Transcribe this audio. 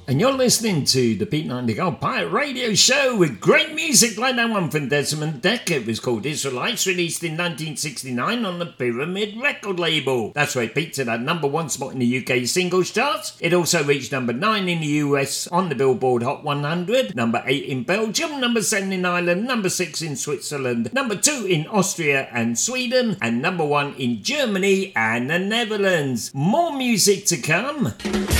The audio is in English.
And you're listening to the Pete Nightingale Pirate Radio Show with great music like that one from Desmond Dekker. It was called Israelites, released in 1969 on the Pyramid record label. That's where it peaked at that number one spot in the UK singles charts. It also reached number 9 in the US on the Billboard Hot 100, number 8 in Belgium, number 7 in Ireland, number 6 in Switzerland, number 2 in Austria and Sweden, and number 1 in Germany and the Netherlands. More music to come.